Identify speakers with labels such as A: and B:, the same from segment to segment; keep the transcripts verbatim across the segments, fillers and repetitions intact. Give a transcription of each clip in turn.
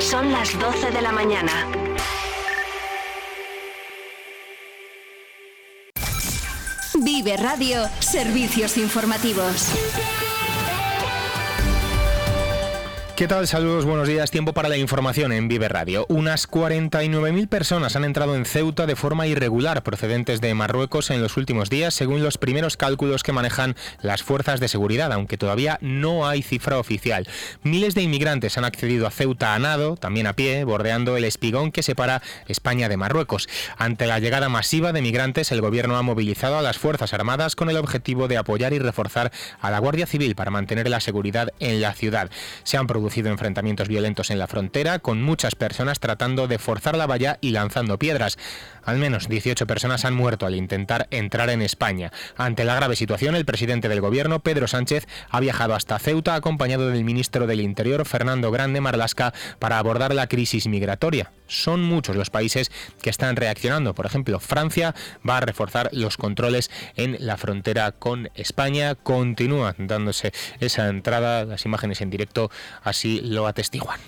A: Son las doce de la mañana.
B: Vive Radio, servicios informativos.
C: ¿Qué tal? Saludos, buenos días. Tiempo para la información en Vive Radio. Unas cuarenta y nueve mil personas han entrado en Ceuta de forma irregular procedentes de Marruecos en los últimos días, según los primeros cálculos que manejan las fuerzas de seguridad, aunque todavía no hay cifra oficial. Miles de inmigrantes han accedido a Ceuta a nado, también a pie, bordeando el espigón que separa España de Marruecos. Ante la llegada masiva de migrantes, el gobierno ha movilizado a las Fuerzas Armadas con el objetivo de apoyar y reforzar a la Guardia Civil para mantener la seguridad en la ciudad. Se han producido enfrentamientos violentos en la frontera, con muchas personas tratando de forzar la valla y lanzando piedras. Al menos dieciocho personas han muerto al intentar entrar en España. Ante la grave situación, el presidente del gobierno, Pedro Sánchez, ha viajado hasta Ceuta acompañado del ministro del Interior, Fernando Grande Marlaska, para abordar la crisis migratoria. Son muchos los países que están reaccionando. Por ejemplo, Francia va a reforzar los controles en la frontera con España. Continúa dándose esa entrada, las imágenes en directo así lo atestiguan.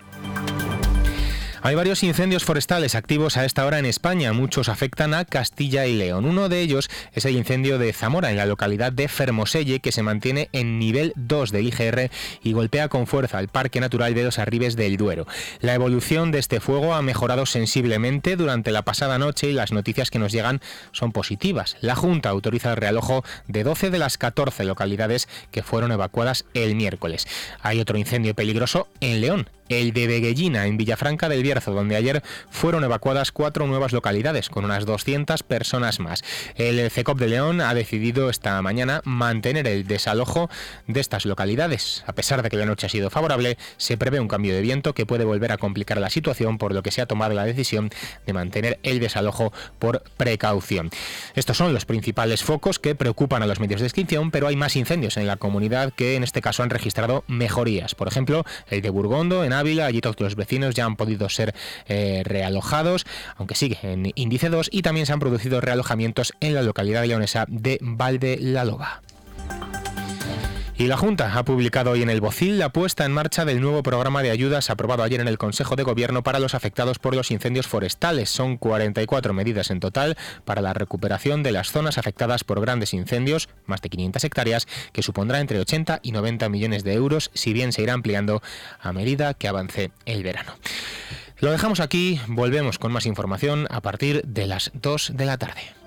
C: Hay varios incendios forestales activos a esta hora en España. Muchos afectan a Castilla y León. Uno de ellos es el incendio de Zamora, en la localidad de Fermoselle, que se mantiene en nivel dos del I G R y golpea con fuerza al Parque Natural de los Arribes del Duero. La evolución de este fuego ha mejorado sensiblemente durante la pasada noche y las noticias que nos llegan son positivas. La Junta autoriza el realojo de doce de las catorce localidades que fueron evacuadas el miércoles. Hay otro incendio peligroso en León, el de Beguellina, en Villafranca del Bierzo, donde ayer fueron evacuadas cuatro nuevas localidades, con unas doscientas personas más. El C E C O P de León ha decidido esta mañana mantener el desalojo de estas localidades. A pesar de que la noche ha sido favorable, se prevé un cambio de viento que puede volver a complicar la situación, por lo que se ha tomado la decisión de mantener el desalojo por precaución. Estos son los principales focos que preocupan a los medios de extinción, pero hay más incendios en la comunidad que en este caso han registrado mejorías. Por ejemplo, el de Burgondo, en Ávila, allí todos los vecinos ya han podido ser eh, realojados, aunque sigue en índice dos, y también se han producido realojamientos en la localidad leonesa de Valde la Loba. Y la Junta ha publicado hoy en el Bocil la puesta en marcha del nuevo programa de ayudas aprobado ayer en el Consejo de Gobierno para los afectados por los incendios forestales. Son cuarenta y cuatro medidas en total para la recuperación de las zonas afectadas por grandes incendios, más de quinientas hectáreas, que supondrá entre ochenta y noventa millones de euros, si bien se irá ampliando a medida que avance el verano. Lo dejamos aquí, volvemos con más información a partir de las dos de la tarde.